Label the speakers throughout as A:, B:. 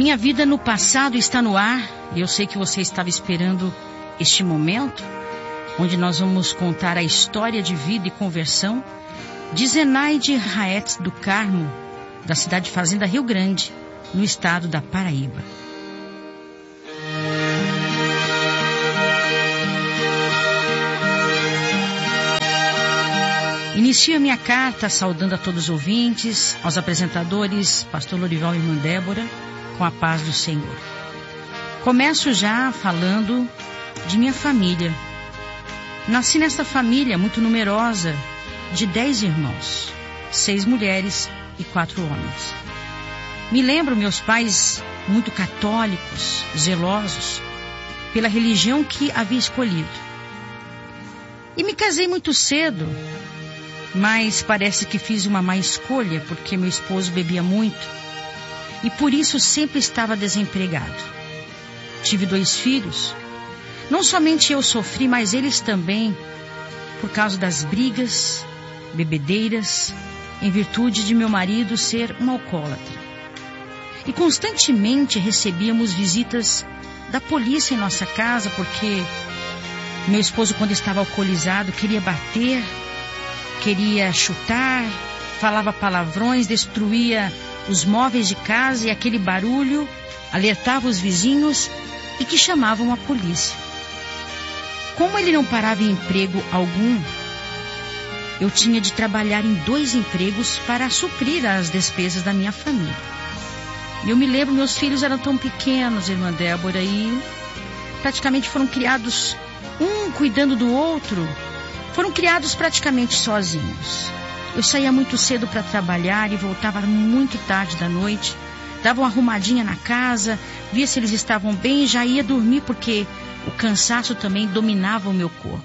A: Minha vida no passado está no ar, e eu sei que você estava esperando este momento, onde nós vamos contar a história de vida e conversão de Zenaide Raetz do Carmo, da cidade Fazenda Rio Grande, no estado da Paraíba. Inicio a minha carta saudando a todos os ouvintes, aos apresentadores, pastor Lorival e irmã Débora, com a paz do Senhor. Começo já falando de minha família. Nasci nesta família muito numerosa, de 10 irmãos, 6 mulheres e 4 homens. Me lembro meus pais muito católicos, zelosos, pela religião que havia escolhido. E me casei muito cedo, mas parece que fiz uma má escolha, porque meu esposo bebia muito e por isso sempre estava desempregado. Tive 2 filhos. Não somente eu sofri, mas eles também, por causa das brigas, bebedeiras, em virtude de meu marido ser um alcoólatra. E constantemente recebíamos visitas da polícia em nossa casa, porque meu esposo, quando estava alcoolizado, queria bater, queria chutar, falava palavrões, destruía os móveis de casa e aquele barulho alertava os vizinhos e que chamavam a polícia. Como ele não parava em emprego algum, eu tinha de trabalhar em 2 empregos para suprir as despesas da minha família. E eu me lembro, meus filhos eram tão pequenos, irmã Débora, e praticamente foram criados um cuidando do outro. Foram criados praticamente sozinhos. Eu saía muito cedo para trabalhar e voltava muito tarde da noite. Dava uma arrumadinha na casa, via se eles estavam bem e já ia dormir, porque o cansaço também dominava o meu corpo.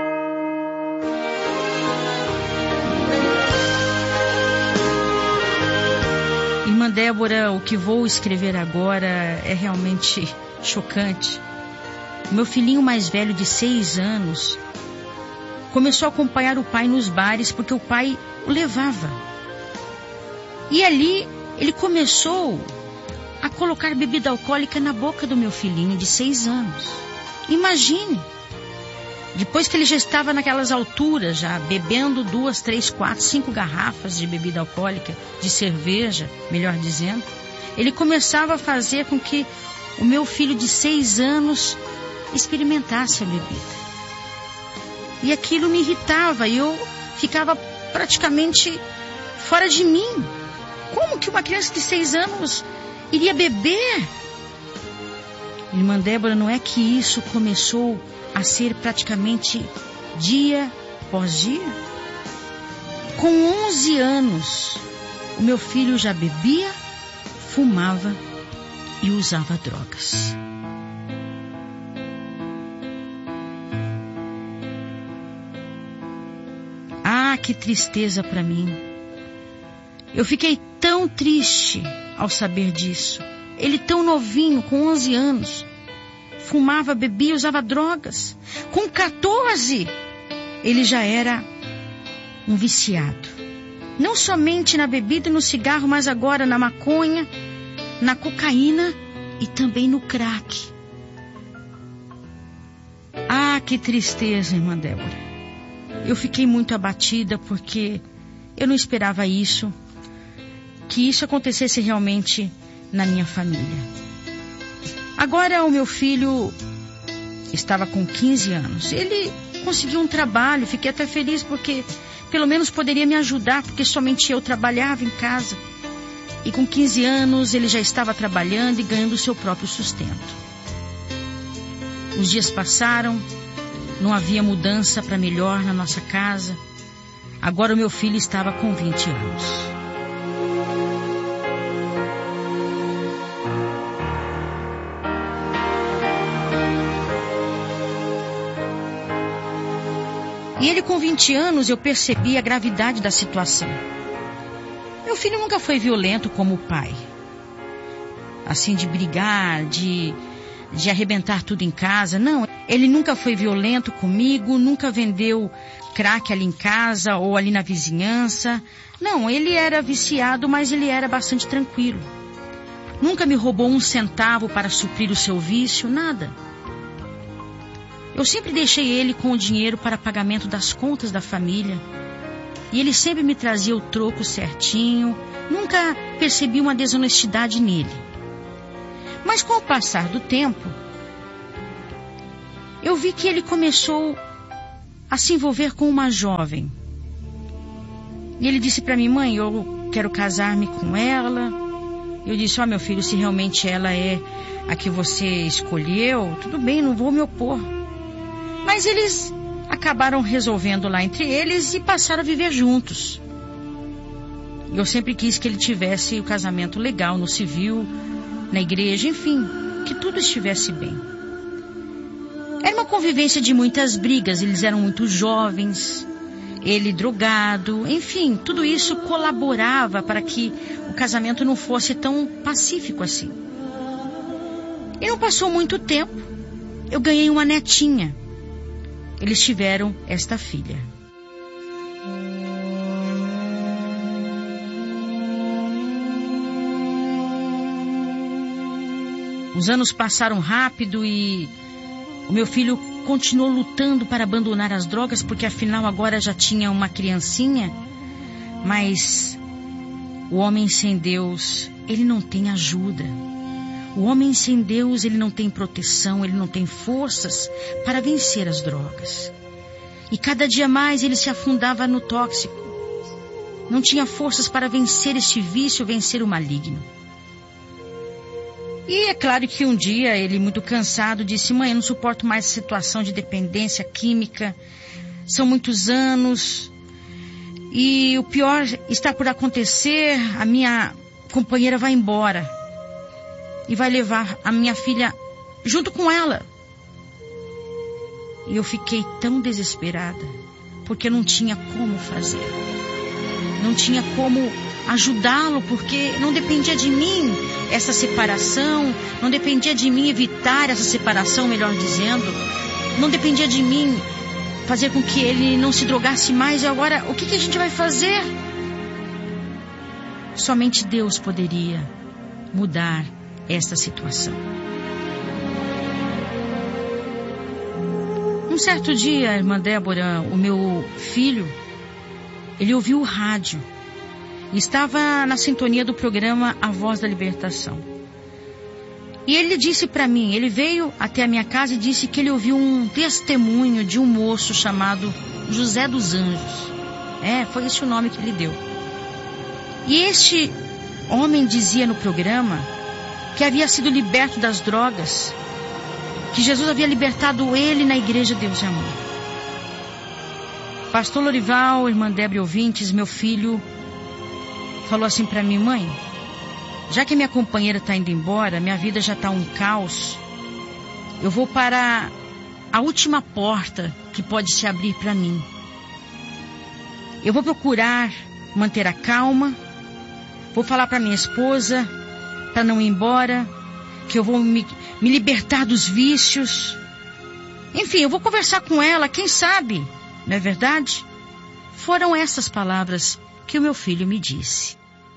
A: Irmã Débora, o que vou escrever agora é realmente chocante. O meu filhinho mais velho de 6 anos começou a acompanhar o pai nos bares porque o pai o levava. E ali ele começou a colocar bebida alcoólica na boca do meu filhinho de 6 anos. Imagine, depois que ele já estava naquelas alturas, já bebendo 2, 3, 4, 5 garrafas de bebida alcoólica, de cerveja, melhor dizendo, ele começava a fazer com que o meu filho de 6 anos experimentasse a bebida. E aquilo me irritava e eu ficava praticamente fora de mim. Como que uma criança de 6 anos iria beber? Irmã Débora, não é que isso começou a ser praticamente dia após dia? Com 11 anos, o meu filho já bebia, fumava e usava drogas. Ah, que tristeza para mim. Eu fiquei tão triste ao saber disso. Ele tão novinho, com 11 anos, fumava, bebia, usava drogas. Com 14, ele já era um viciado. Não somente na bebida e no cigarro, mas agora na maconha, na cocaína e também no crack. Ah, que tristeza, irmã Débora. Eu fiquei muito abatida porque eu não esperava isso, que isso acontecesse realmente na minha família. Agora o meu filho estava com 15 anos. Ele conseguiu um trabalho, fiquei até feliz porque pelo menos poderia me ajudar, porque somente eu trabalhava em casa. E com 15 anos ele já estava trabalhando e ganhando o seu próprio sustento. Os dias passaram, não havia mudança para melhor na nossa casa. Agora o meu filho estava com 20 anos. E ele com 20 anos, eu percebi a gravidade da situação. Meu filho nunca foi violento como o pai. Assim, de brigar, de arrebentar tudo em casa. Não, ele nunca foi violento comigo, nunca vendeu crack ali em casa ou ali na vizinhança. Não, ele era viciado, mas ele era bastante tranquilo. Nunca me roubou um centavo para suprir o seu vício, nada. Eu sempre deixei ele com o dinheiro para pagamento das contas da família. E ele sempre me trazia o troco certinho. Nunca percebi uma desonestidade nele. Mas com o passar do tempo, eu vi que ele começou a se envolver com uma jovem. E ele disse para mim: mãe, eu quero casar-me com ela. Eu disse: meu filho, se realmente ela é a que você escolheu, tudo bem, não vou me opor. Mas eles acabaram resolvendo lá entre eles e passaram a viver juntos. Eu sempre quis que ele tivesse o casamento legal, no civil, na igreja, enfim, que tudo estivesse bem. Era uma convivência de muitas brigas, eles eram muito jovens, ele drogado, enfim, tudo isso colaborava para que o casamento não fosse tão pacífico assim. E não passou muito tempo, eu ganhei uma netinha. Eles tiveram esta filha. Os anos passaram rápido e o meu filho continuou lutando para abandonar as drogas, porque afinal agora já tinha uma criancinha. Mas o homem sem Deus, ele não tem ajuda. O homem sem Deus, ele não tem proteção, ele não tem forças para vencer as drogas. E cada dia mais ele se afundava no tóxico. Não tinha forças para vencer este vício, vencer o maligno. E é claro que um dia ele, muito cansado, disse: mãe, eu não suporto mais essa situação de dependência química. São muitos anos. E o pior está por acontecer, a minha companheira vai embora. E vai levar a minha filha junto com ela. E eu fiquei tão desesperada, porque não tinha como fazer. Não tinha como ajudá-lo, porque não dependia de mim essa separação, não dependia de mim evitar essa separação, melhor dizendo. Não dependia de mim fazer com que ele não se drogasse mais. E agora, o que a gente vai fazer? Somente Deus poderia mudar esta situação. Um certo dia, irmã Débora, o meu filho, ele ouviu o rádio e estava na sintonia do programa A Voz da Libertação. E ele disse para mim, ele veio até a minha casa e disse que ele ouviu um testemunho de um moço chamado José dos Anjos. Foi esse o nome que ele deu. E este homem dizia no programa que havia sido liberto das drogas, que Jesus havia libertado ele na igreja Deus e Amor. Pastor Lorival, irmã Débora e ouvintes, meu filho falou assim para mim: mãe, já que minha companheira está indo embora, minha vida já está um caos, eu vou para a última porta que pode se abrir para mim. Eu vou procurar manter a calma, vou falar para minha esposa para não ir embora, que eu vou me libertar dos vícios. Enfim, eu vou conversar com ela, quem sabe, não é verdade? Foram essas palavras que o meu filho me disse.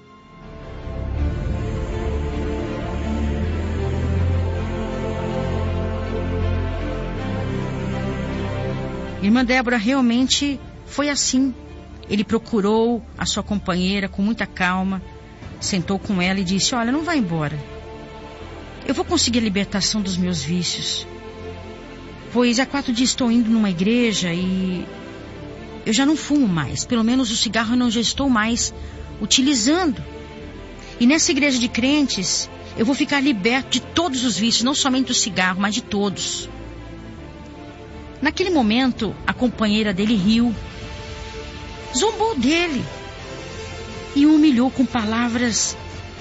A: Irmã Débora, realmente foi assim. Ele procurou a sua companheira com muita calma, sentou com ela e disse: olha, não vai embora. Eu vou conseguir a libertação dos meus vícios. Pois há 4 dias estou indo numa igreja e eu já não fumo mais. Pelo menos o cigarro eu não já estou mais utilizando. E nessa igreja de crentes, eu vou ficar liberto de todos os vícios, não somente do cigarro, mas de todos. Naquele momento, a companheira dele riu, zombou dele e o humilhou com palavras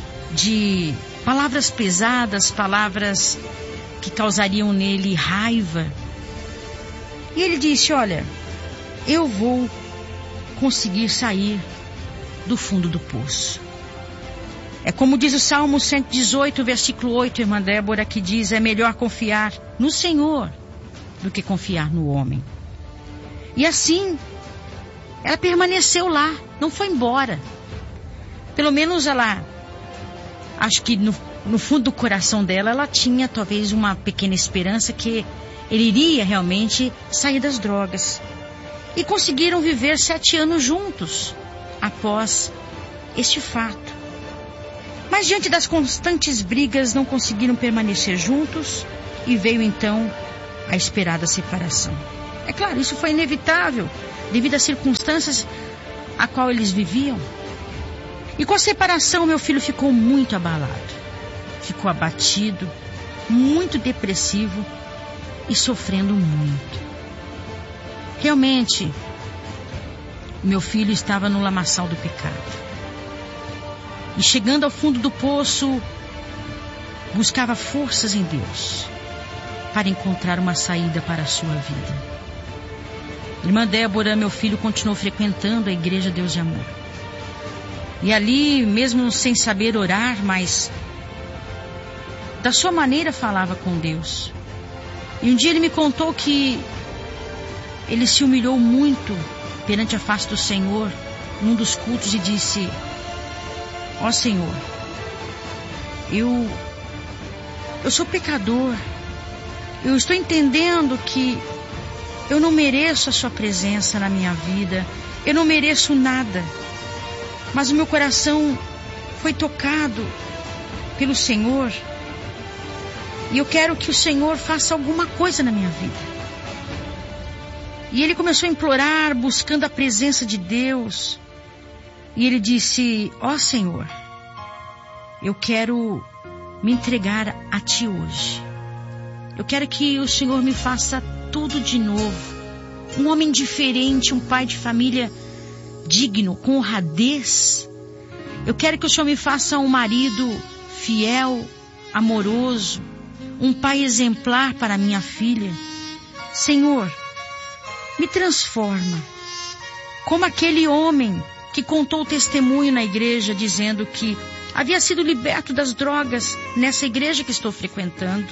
A: pesadas, palavras que causariam nele raiva. E ele disse: olha, eu vou conseguir sair do fundo do poço. É como diz o Salmo 118, versículo 8, irmã Débora, que diz: é melhor confiar no Senhor do que confiar no homem. E assim, ela permaneceu lá, não foi embora. Pelo menos ela acho que no fundo do coração dela, ela tinha talvez uma pequena esperança que ele iria realmente sair das drogas. E conseguiram viver 7 anos juntos após este fato. Mas diante das constantes brigas não conseguiram permanecer juntos e veio então a esperada separação. É claro, isso foi inevitável devido às circunstâncias a qual eles viviam. E com a separação meu filho ficou muito abalado, ficou abatido, muito depressivo e sofrendo muito. Realmente, meu filho estava no lamaçal do pecado. E chegando ao fundo do poço, buscava forças em Deus para encontrar uma saída para a sua vida. Irmã Débora, meu filho continuou frequentando a Igreja Deus de Amor. E ali, mesmo sem saber orar, mas da sua maneira falava com Deus. E um dia ele me contou que ele se humilhou muito perante a face do Senhor num dos cultos e disse: ó Senhor, eu sou pecador, eu estou entendendo que eu não mereço a sua presença na minha vida, eu não mereço nada, mas o meu coração foi tocado pelo Senhor e eu quero que o Senhor faça alguma coisa na minha vida. E ele começou a implorar, buscando a presença de Deus. E ele disse: ó Senhor, eu quero me entregar a Ti hoje. Eu quero que o Senhor me faça tudo de novo. Um homem diferente, um pai de família digno, com honradez. Eu quero que o Senhor me faça um marido fiel, amoroso, um pai exemplar para minha filha. Senhor, me transforma, como aquele homem que contou o testemunho na igreja, dizendo que havia sido liberto das drogas nessa igreja que estou frequentando.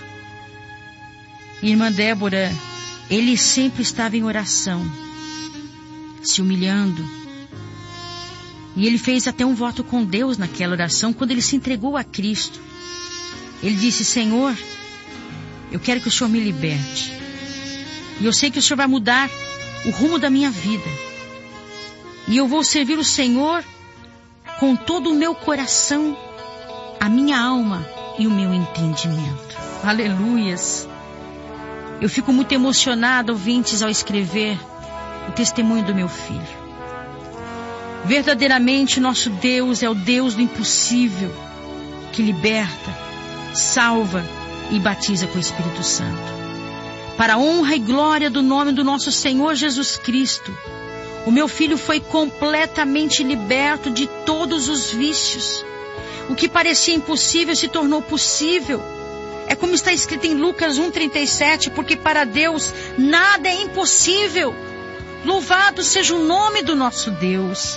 A: Irmã Débora, ele sempre estava em oração, se humilhando. E ele fez até um voto com Deus naquela oração, quando ele se entregou a Cristo. Ele disse: Senhor, eu quero que o Senhor me liberte. E eu sei que o Senhor vai mudar o rumo da minha vida. E eu vou servir o Senhor com todo o meu coração, a minha alma e o meu entendimento. Aleluias! Eu fico muito emocionada, ouvintes, ao escrever o testemunho do meu filho. Verdadeiramente, nosso Deus é o Deus do impossível, que liberta, salva e batiza com o Espírito Santo. Para a honra e glória do nome do nosso Senhor Jesus Cristo, o meu filho foi completamente liberto de todos os vícios. O que parecia impossível se tornou possível. É como está escrito em Lucas 1,37, porque para Deus nada é impossível. Louvado seja o nome do nosso Deus.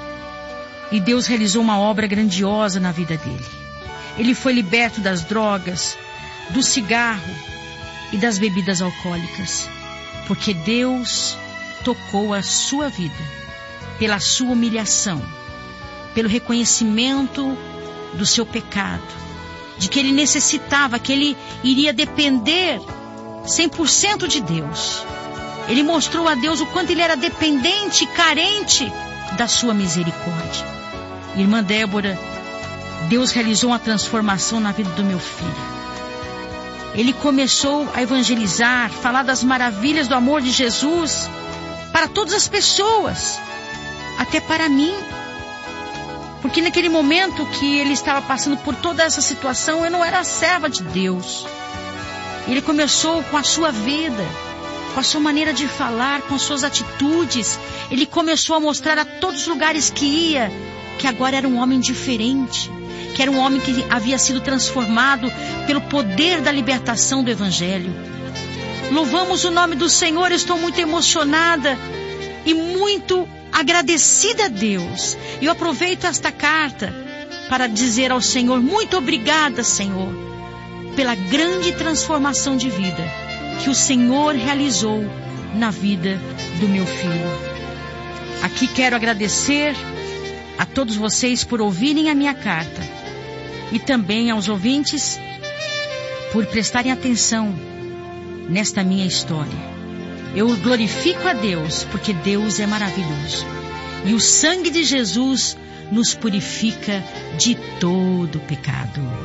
A: E Deus realizou uma obra grandiosa na vida dele. Ele foi liberto das drogas, do cigarro e das bebidas alcoólicas, porque Deus tocou a sua vida pela sua humilhação, pelo reconhecimento do seu pecado, de que ele necessitava, que ele iria depender 100% de Deus. Ele mostrou a Deus o quanto ele era dependente e carente da sua misericórdia. Irmã Débora, Deus realizou uma transformação na vida do meu filho. Ele começou a evangelizar, falar das maravilhas do amor de Jesus para todas as pessoas, até para mim. Porque naquele momento que ele estava passando por toda essa situação, eu não era a serva de Deus. Ele começou com a sua vida, com a sua maneira de falar, com suas atitudes. Ele começou a mostrar a todos os lugares que ia, que agora era um homem diferente, que era um homem que havia sido transformado pelo poder da libertação do Evangelho. Louvamos o nome do Senhor. Eu estou muito emocionada e muito agradecida a Deus. Eu aproveito esta carta para dizer ao Senhor: muito obrigada, Senhor, pela grande transformação de vida que o Senhor realizou na vida do meu filho. Aqui quero agradecer a todos vocês por ouvirem a minha carta. e também aos ouvintes por prestarem atenção nesta minha história. Eu glorifico a Deus porque Deus é maravilhoso. E o sangue de Jesus nos purifica de todo pecado.